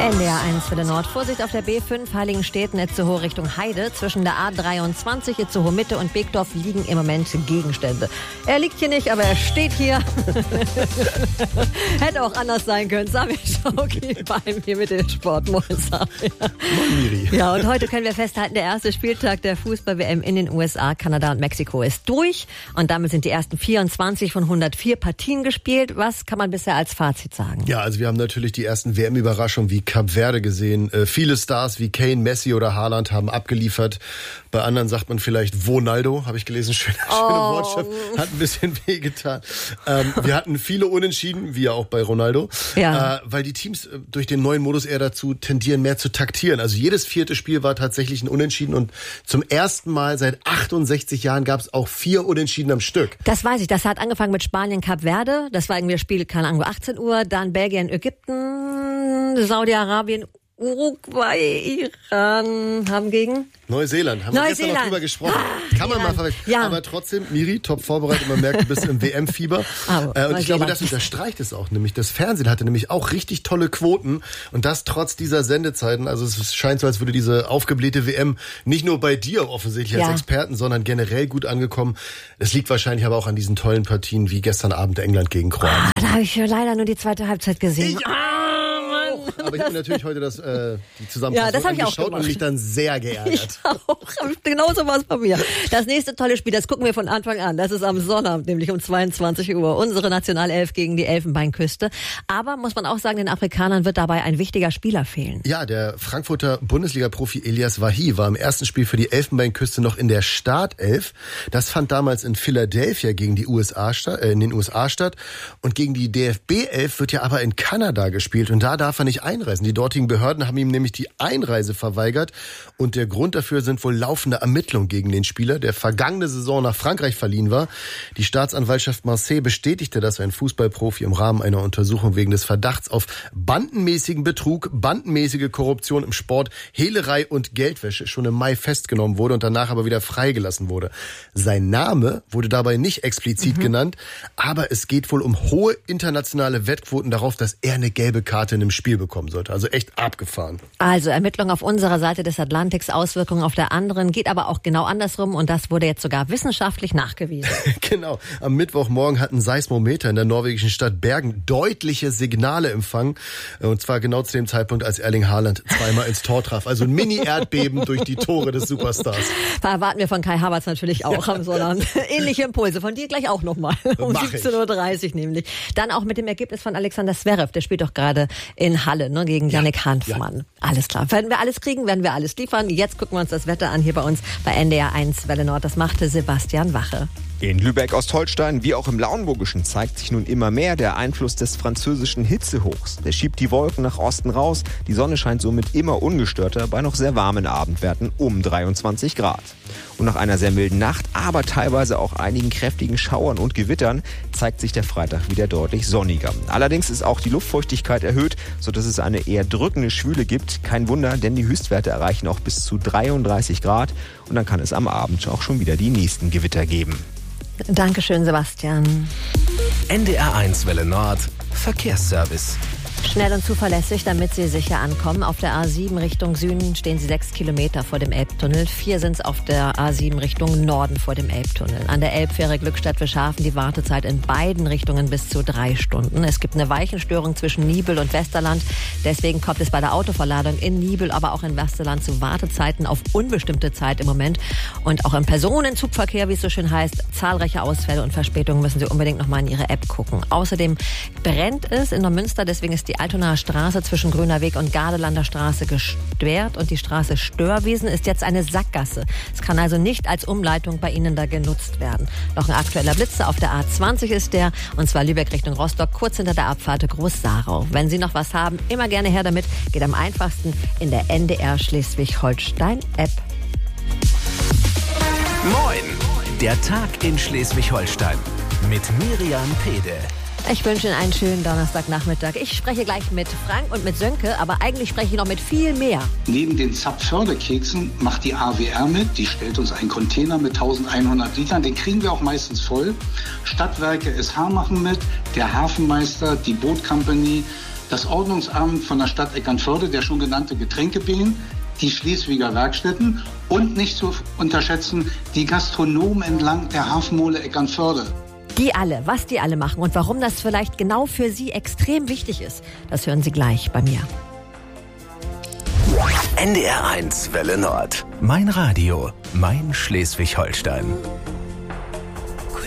NDR 1 für den Nord. Vorsicht auf der B5 Heiligenstädten Itzehoe Richtung Heide. Zwischen der A23 Itzehoe Mitte und Begdorf liegen im Moment Gegenstände. Er liegt hier nicht, aber er steht hier. Hätte auch anders sein können. Sami Schauki bei mir mit dem Sport. Moin, Sami. Moin, Miri. Ja, und heute können wir festhalten, der erste Spieltag der Fußball-WM in den USA, Kanada und Mexiko ist durch. Und damit sind die ersten 24 von 104 Partien gespielt. Was kann man bisher als Fazit sagen? Ja, also wir haben natürlich die ersten WM-Überraschungen wie Kap Verde gesehen. Viele Stars wie Kane, Messi oder Haaland haben abgeliefert. Bei anderen sagt man vielleicht Ronaldo, habe ich gelesen. Schöne Wortschaft, hat ein bisschen wehgetan. Wir hatten viele Unentschieden, wie ja auch bei Ronaldo, weil die Teams durch den neuen Modus eher dazu tendieren, mehr zu taktieren. Also jedes vierte Spiel war tatsächlich ein Unentschieden und zum ersten Mal seit 68 Jahren gab es auch 4 Unentschieden am Stück. Das weiß ich. Das hat angefangen mit Spanien, Kap Verde. Das war irgendwie das Spiel, keine Ahnung, 18 Uhr. Dann Belgien, Ägypten, Saudi-Arabien, Uruguay, Iran haben gegen Neuseeland. Haben wir gestern noch drüber gesprochen. Kann man mal verwechseln. Ja. Aber trotzdem, Miri, top vorbereitet. Man merkt, du bist im WM-Fieber. Und ich glaube, das unterstreicht es auch. Nämlich das Fernsehen hatte nämlich auch richtig tolle Quoten. Und das trotz dieser Sendezeiten. Also es scheint so, als würde diese aufgeblähte WM nicht nur bei dir offensichtlich als Experten, sondern generell gut angekommen. Es liegt wahrscheinlich aber auch an diesen tollen Partien wie gestern Abend England gegen Kroatien. Da habe ich leider nur die zweite Halbzeit gesehen. Aber ich habe mir natürlich heute die Zusammenfassung angeschaut und mich dann sehr geärgert. Ich auch. Genauso war es bei mir. Das nächste tolle Spiel, das gucken wir von Anfang an. Das ist am Sonnabend, nämlich um 22 Uhr. Unsere Nationalelf gegen die Elfenbeinküste. Aber, muss man auch sagen, den Afrikanern wird dabei ein wichtiger Spieler fehlen. Ja, der Frankfurter Bundesliga-Profi Elias Wahi war im ersten Spiel für die Elfenbeinküste noch in der Startelf. Das fand damals in Philadelphia gegen die in den USA statt. Und gegen die DFB-Elf wird ja aber in Kanada gespielt. Und da darf er nicht einreisen. Die dortigen Behörden haben ihm nämlich die Einreise verweigert und der Grund dafür sind wohl laufende Ermittlungen gegen den Spieler, der vergangene Saison nach Frankreich verliehen war. Die Staatsanwaltschaft Marseille bestätigte, dass ein Fußballprofi im Rahmen einer Untersuchung wegen des Verdachts auf bandenmäßigen Betrug, bandenmäßige Korruption im Sport, Hehlerei und Geldwäsche schon im Mai festgenommen wurde und danach aber wieder freigelassen wurde. Sein Name wurde dabei nicht explizit genannt, aber es geht wohl um hohe internationale Wettquoten darauf, dass er eine gelbe Karte in einem Spiel bekommen sollte. Also echt abgefahren. Also Ermittlungen auf unserer Seite des Atlantiks, Auswirkungen auf der anderen, geht aber auch genau andersrum und das wurde jetzt sogar wissenschaftlich nachgewiesen. Genau. Am Mittwochmorgen hat ein Seismometer in der norwegischen Stadt Bergen deutliche Signale empfangen. Und zwar genau zu dem Zeitpunkt, als Erling Haaland zweimal ins Tor traf. Also ein Mini-Erdbeben durch die Tore des Superstars. Da erwarten wir von Kai Havertz natürlich auch am Sonnabend. Ähnliche Impulse. Von dir gleich auch nochmal. Um 17.30 Uhr nämlich. Dann auch mit dem Ergebnis von Alexander Zverev. Der spielt doch gerade in Halle, ne, gegen Yannick Hanfmann. Ja. Alles klar. Werden wir alles kriegen, werden wir alles liefern. Jetzt gucken wir uns das Wetter an hier bei uns bei NDR 1 Welle Nord. Das machte Sebastian Wache. In Lübeck-Ostholstein wie auch im Lauenburgischen zeigt sich nun immer mehr der Einfluss des französischen Hitzehochs. Der schiebt die Wolken nach Osten raus. Die Sonne scheint somit immer ungestörter bei noch sehr warmen Abendwerten um 23 Grad. Und nach einer sehr milden Nacht, aber teilweise auch einigen kräftigen Schauern und Gewittern, zeigt sich der Freitag wieder deutlich sonniger. Allerdings ist auch die Luftfeuchtigkeit erhöht, sodass es eine eher drückende Schwüle gibt. Kein Wunder, denn die Höchstwerte erreichen auch bis zu 33 Grad. Und dann kann es am Abend auch schon wieder die nächsten Gewitter geben. Dankeschön, Sebastian. NDR 1 Welle Nord, Verkehrsservice. Schnell und zuverlässig, damit Sie sicher ankommen. Auf der A7 Richtung Süden stehen Sie 6 Kilometer vor dem Elbtunnel. 4 sind es auf der A7 Richtung Norden vor dem Elbtunnel. An der Elbfähre Glückstadt-Wilshaven die Wartezeit in beiden Richtungen bis zu 3 Stunden. Es gibt eine Weichenstörung zwischen Nibel und Westerland. Deswegen kommt es bei der Autoverladung in Nibel, aber auch in Westerland zu Wartezeiten auf unbestimmte Zeit im Moment. Und auch im Personenzugverkehr, wie es so schön heißt, zahlreiche Ausfälle und Verspätungen müssen Sie unbedingt nochmal in Ihre App gucken. Außerdem brennt es in Neumünster, deswegen ist die Altonaer Straße zwischen Grüner Weg und Gardelander Straße gesperrt und die Straße Störwiesen ist jetzt eine Sackgasse. Es kann also nicht als Umleitung bei Ihnen da genutzt werden. Noch ein aktueller Blitzer auf der A20 ist der, und zwar Lübeck Richtung Rostock, kurz hinter der Abfahrt Groß-Sarau. Wenn Sie noch was haben, immer gerne her damit. Geht am einfachsten in der NDR Schleswig-Holstein-App. Moin, der Tag in Schleswig-Holstein mit Miriam Pede. Ich wünsche Ihnen einen schönen Donnerstagnachmittag. Ich spreche gleich mit Frank und mit Sönke, aber eigentlich spreche ich noch mit viel mehr. Neben den Zapförderkeksen macht die AWR mit. Die stellt uns einen Container mit 1100 Litern. Den kriegen wir auch meistens voll. Stadtwerke SH machen mit, der Hafenmeister, die Boot Company, das Ordnungsamt von der Stadt Eckernförde, der schon genannte Getränkebären, die Schleswiger Werkstätten und nicht zu unterschätzen die Gastronomen entlang der Hafenmole Eckernförde. Was die alle machen und warum das vielleicht genau für Sie extrem wichtig ist, das hören Sie gleich bei mir. NDR 1 Welle Nord. Mein Radio, mein Schleswig-Holstein.